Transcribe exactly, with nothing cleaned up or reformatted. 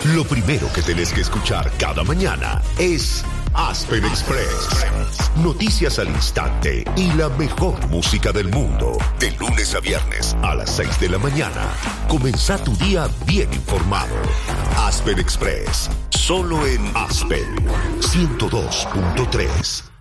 Lo primero que tenés que escuchar cada mañana es Aspen Express. Noticias al instante y la mejor música del mundo. De lunes a viernes a las seis de la mañana. Comenzá tu día bien informado. Aspen Express. Solo en Aspen ciento dos punto tres.